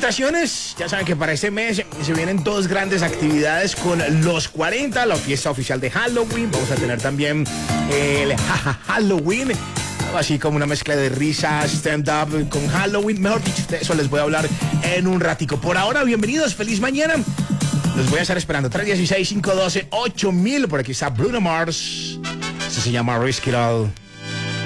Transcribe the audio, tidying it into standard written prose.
Felicitaciones, ya saben que para este mes se vienen dos grandes actividades con los 40, la fiesta oficial de Halloween, vamos a tener también el Halloween, algo así como una mezcla de risas, stand-up con Halloween, mejor dicho, de eso les voy a hablar en un ratico. Por ahora, bienvenidos, feliz mañana, los voy a estar esperando, 316-512-8000, por aquí está Bruno Mars, esto se llama Risk It All.